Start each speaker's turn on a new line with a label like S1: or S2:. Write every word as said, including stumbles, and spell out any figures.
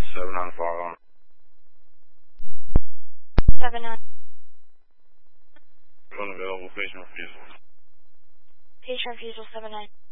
S1: seven nine five.
S2: seven nine.
S1: Unavailable, patient refusal.
S2: Patient refusal seven nine.